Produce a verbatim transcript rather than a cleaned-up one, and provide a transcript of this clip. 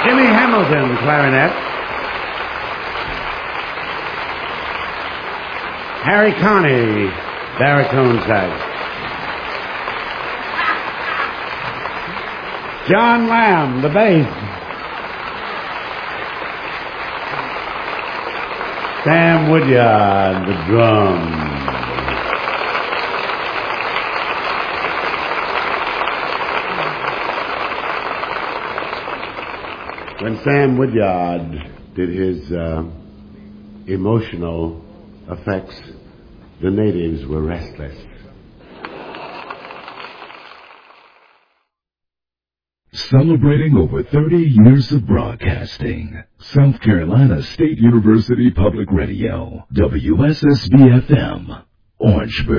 Jimmy Hamilton, clarinet. Harry Carney, baritone sax. John Lamb, the bass. Sam Woodyard, the drums. When Sam Woodyard did his uh, emotional effects, the natives were restless. Celebrating over thirty years of broadcasting, South Carolina State University Public Radio, W S S B F M, Orangeburg.